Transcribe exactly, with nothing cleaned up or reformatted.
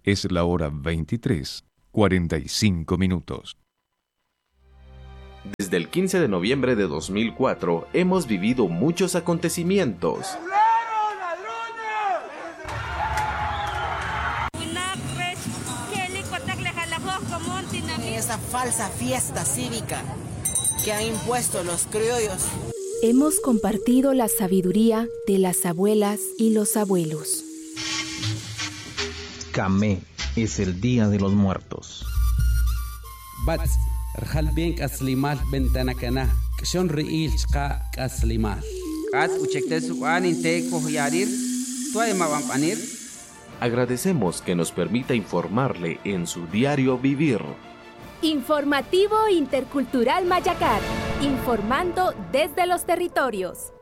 Es la hora veintitrés, cuarenta y cinco minutos. Desde el quince de noviembre de dos mil cuatro hemos vivido muchos acontecimientos. Esa falsa fiesta cívica que han impuesto los criollos. Hemos compartido la sabiduría de las abuelas y los abuelos. Camé es el Día de los Muertos. Bats, Rjalbien Kaslimal Bentanakana, Kshon Riil Chka Kaslimal. Kat Uchektesuan Inteko Yarir, Tuaemabampanir. Agradecemos que nos permita informarle en su diario vivir. Informativo Intercultural Mayacar, informando desde los territorios.